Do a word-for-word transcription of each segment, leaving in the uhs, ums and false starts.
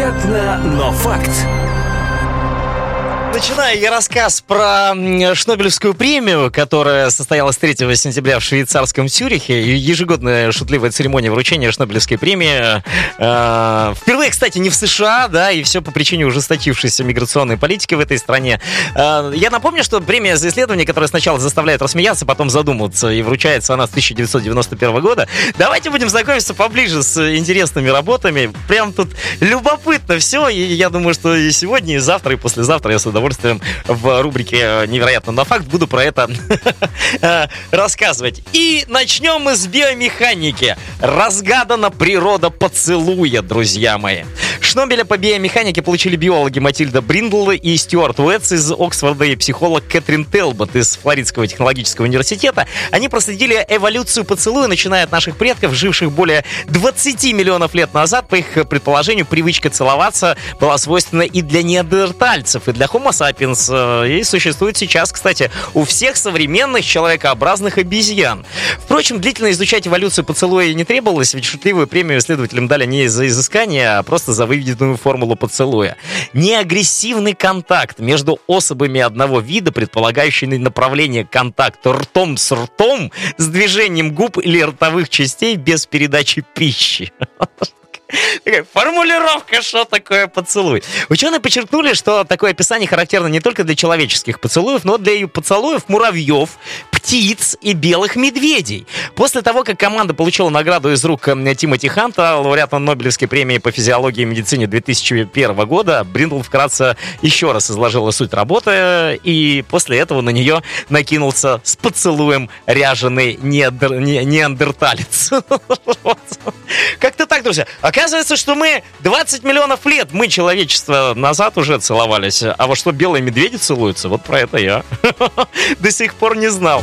Невероятно, но факт. Начинаю я рассказ про Шнобелевскую премию, которая состоялась третьего сентября в швейцарском Цюрихе. Ежегодная шутливая церемония вручения Шнобелевской премии. Э, впервые, кстати, не в США, да, и все по причине ужесточившейся миграционной политики в этой стране. Э, я напомню, что премия за исследование, которая сначала заставляет рассмеяться, потом задуматься, и вручается она с тысяча девятьсот девяносто первого года. Давайте будем знакомиться поближе с интересными работами. Прям тут любопытно все, и я думаю, что и сегодня, и завтра, и послезавтра я с удовольствием в рубрике «Невероятно на факт» буду про это рассказывать. И начнем мы с биомеханики. Разгадана природа поцелуя, друзья мои. Шнобеля по биомеханике получили биологи Матильда Бриндл и Стюарт Уэтс из Оксфорда и психолог Кэтрин Телбот из Флоридского технологического университета. Они проследили эволюцию поцелуя, начиная от наших предков, живших более двадцати миллионов лет назад. По их предположению, привычка целоваться была свойственна и для неандертальцев, и для Homo sapiens, и существует сейчас, кстати, у всех современных человекообразных обезьян. Впрочем, длительно изучать эволюцию поцелуя не требовалось, ведь шутливую премию исследователям дали не за изыскание, а просто за выведенную формулу поцелуя. Неагрессивный контакт между особами одного вида, предполагающий направление контакта ртом с ртом, с движением губ или ротовых частей без передачи пищи. Такая формулировка, что такое поцелуй. Ученые подчеркнули, что такое описание характерно не только для человеческих поцелуев, но и для поцелуев муравьев, птиц и белых медведей. После того, как команда получила награду из рук Тимоти Ханта, лауреата Нобелевской премии по физиологии и медицине две тысячи первого года, Бриндл вкратце еще раз изложила суть работы, и после этого на нее накинулся с поцелуем ряженый неандер... не... неандерталец. Как-то так, друзья. Оказывается, что мы двадцать миллионов лет, мы, человечество, назад уже целовались. А вот что белые медведи целуются, вот про это я до сих пор не знал.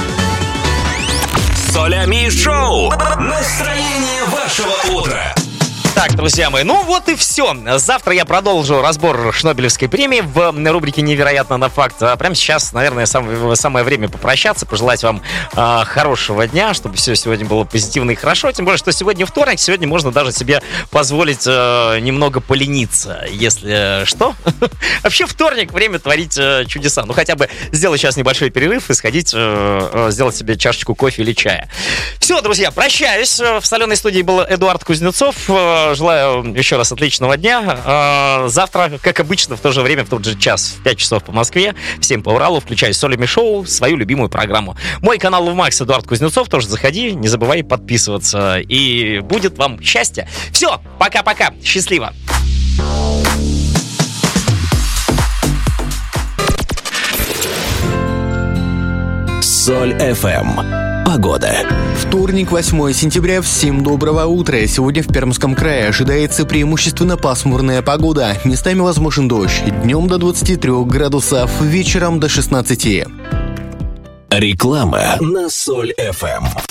Солями шоу. Настроение вашего утра. Так, друзья мои, ну вот и все. Завтра я продолжу разбор Шнобелевской премии в рубрике «Невероятно на факт». А прямо сейчас, наверное, самое, самое время попрощаться, пожелать вам э, хорошего дня, чтобы все сегодня было позитивно и хорошо. Тем более, что сегодня вторник, сегодня можно даже себе позволить э, немного полениться, если что. Вообще вторник, время творить э, чудеса. Ну хотя бы сделать сейчас небольшой перерыв и сходить, э, э, сделать себе чашечку кофе или чая. Все, друзья, прощаюсь. В соленой студии был Эдуард Кузнецов. Желаю еще раз отличного дня. Завтра, как обычно, в то же время, в тот же час, в пять часов по Москве, всем по Уралу, включай Солями шоу, свою любимую программу. Мой канал в Макс, Эдуард Кузнецов, тоже заходи, не забывай подписываться. И будет вам счастье. Все, пока-пока, счастливо. Соль эф эм. Погода. Вторник, восьмое сентября. Всем доброго утра. Сегодня в Пермском крае ожидается преимущественно пасмурная погода. Местами возможен дождь. Днем до двадцати трёх градусов, вечером до шестнадцати. Реклама на Соль эф эм.